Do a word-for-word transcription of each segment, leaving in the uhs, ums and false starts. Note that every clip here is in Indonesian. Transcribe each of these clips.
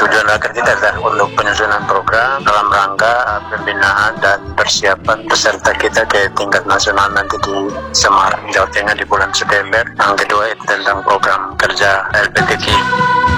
tujuan akhir kita adalah untuk penyusunan program dalam rangka pembinaan dan persiapan peserta kita ke tingkat nasional nanti di Semarang, Jawa Tengah di bulan September. Yang kedua itu tentang program kerja L P T K I.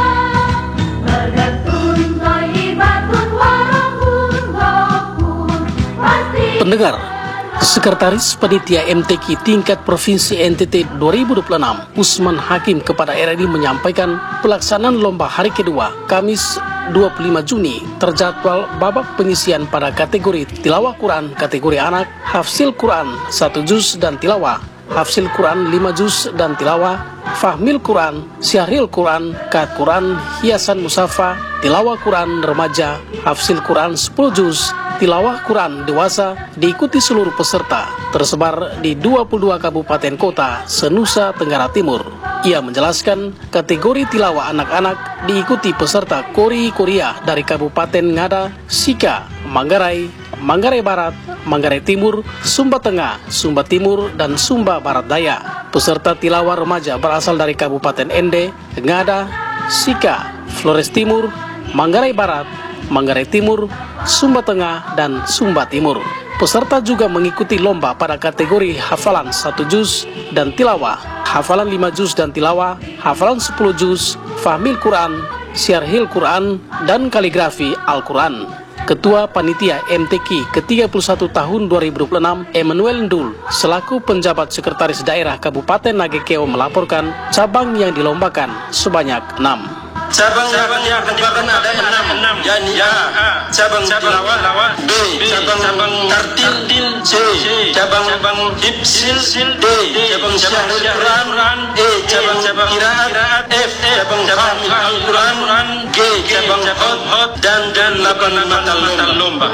Pendengar, Sekretaris Panitia M T K I tingkat Provinsi N T T dua ribu dua puluh enam, Usman Hakim kepada R R I menyampaikan pelaksanaan lomba hari kedua, Kamis dua puluh lima Juni, terjadwal babak penyisian pada kategori tilawah Quran, kategori anak, hafzil Quran satu juz dan tilawah, hafzil Quran lima juz dan tilawah, fahmil Quran, syahril Quran, qiraat Quran, hiasan mushafah, tilawah Quran remaja, hafzil Quran sepuluh juz, tilawah Quran dewasa diikuti seluruh peserta tersebar di dua puluh dua kabupaten kota se-Nusa Tenggara Timur. Ia menjelaskan kategori tilawah anak-anak diikuti peserta Kori Korea dari Kabupaten Ngada, Sika, Manggarai, Manggarai Barat, Manggarai Timur, Sumba Tengah, Sumba Timur, dan Sumba Barat Daya. Peserta tilawah remaja berasal dari Kabupaten Ende, Ngada, Sika, Flores Timur, Manggarai Barat, Manggarai Timur, Sumba Tengah, dan Sumba Timur. Peserta juga mengikuti lomba pada kategori hafalan satu juz dan tilawah, hafalan lima juz dan tilawah, hafalan sepuluh juz, fahmil Quran, syarhil Quran, dan kaligrafi Al-Quran. Ketua Panitia M T K I ke tiga puluh satu tahun dua ribu dua puluh enam, Emmanuel Ndul, selaku penjabat Sekretaris Daerah Kabupaten Nagekeo melaporkan cabang yang dilombakan sebanyak enam. Cabang yang dilombakan ada enam, yakni A. Cabang tilawah, B. Cabang tartil, C. Cabang hifzil, D. Cabang syahril Quran, E. Cabang qiraat, F. Cabang fahmil Al-Quran, G. Cabang hot dan delapan mata lomba.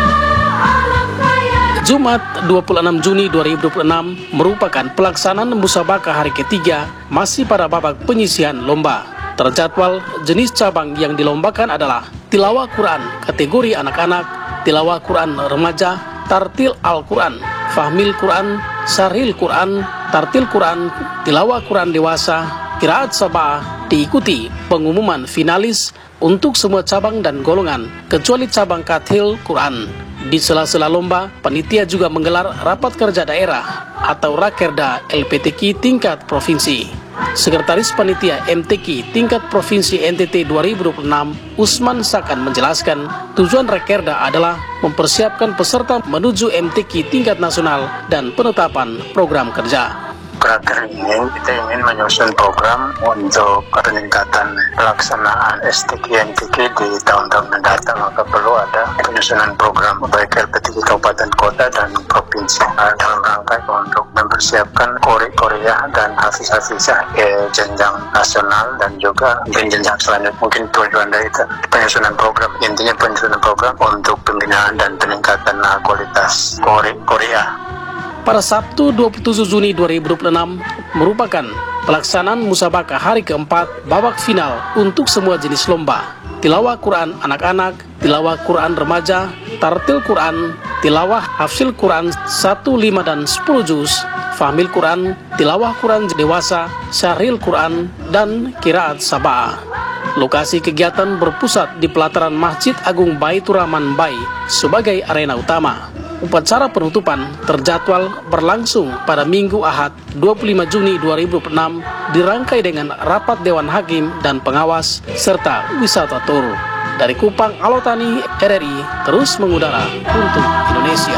Jumat dua puluh enam Juni dua ribu dua puluh enam merupakan pelaksanaan musabakah hari ketiga masih pada babak penyisian lomba. Terjadwal jenis cabang yang dilombakan adalah tilawah Quran kategori anak-anak, tilawah Quran remaja, tartil Al-Quran, fahmil Quran, syarhil Quran, tartil Quran, tilawah Quran dewasa, qiraat sabah. Diikuti pengumuman finalis untuk semua cabang dan golongan kecuali cabang kathil Quran. Di sela-sela lomba, panitia juga menggelar rapat kerja daerah atau Rakerda L P T K I tingkat provinsi. Sekretaris Panitia M T K I tingkat Provinsi N T T dua ribu dua puluh enam, Usman Sakan menjelaskan tujuan Rakerda adalah mempersiapkan peserta menuju M T K I tingkat nasional dan penetapan program kerja. Berakhir ini kita ingin menyusun program untuk peningkatan pelaksanaan S T K I N T K I di tahun-tahun mendatang, maka perlu ada penyusunan program baik L P T K I kabupaten kota dan provinsi dalam rangka untuk mempersiapkan Kori Korea dan hafiz-hafizah ke jenjang nasional dan juga jenjang selanjutnya. Mungkin tujuan dari penyusunan program, intinya penyusunan program untuk pembinaan dan peningkatan kualitas Kori Korea. Pada Sabtu dua puluh tujuh Juni dua ribu dua puluh enam merupakan pelaksanaan musabakah hari keempat babak final untuk semua jenis lomba. Tilawah Quran anak-anak, tilawah Quran remaja, tartil Quran, tilawah hafzil Quran satu, lima, dan sepuluh juz, fahmil Quran, tilawah Quran dewasa, syahril Quran, dan qiraat sabah. Lokasi kegiatan berpusat di pelataran Masjid Agung Baitur Rahman Bai sebagai arena utama. Upacara penutupan terjadwal berlangsung pada Minggu Ahad dua puluh lima Juni dua ribu dua puluh enam dirangkai dengan rapat Dewan Hakim dan Pengawas serta wisata tur. Dari Kupang, Alotani, R R I terus mengudara untuk Indonesia.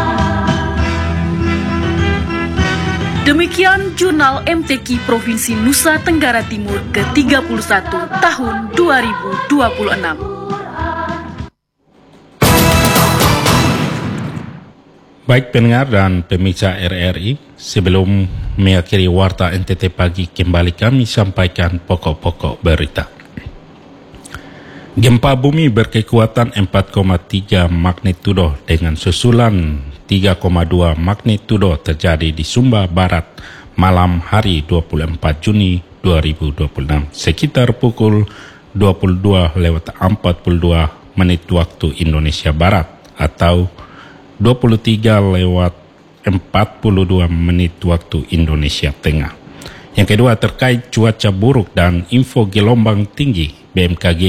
Demikian Jurnal M T K I Provinsi Nusa Tenggara Timur ke tiga puluh satu tahun dua ribu dua puluh enam. Baik pendengar dan pemirsa R R I, sebelum mengakhiri warta N T T pagi, kembali kami sampaikan pokok-pokok berita. Gempa bumi berkekuatan empat koma tiga magnitudo dengan susulan tiga koma dua magnitudo terjadi di Sumba Barat malam hari dua puluh empat Juni dua ribu dua puluh enam sekitar pukul dua puluh dua lewat empat puluh dua menit waktu Indonesia Barat atau dua puluh tiga lewat empat puluh dua menit waktu Indonesia Tengah. Yang kedua terkait cuaca buruk dan info gelombang tinggi, B M K G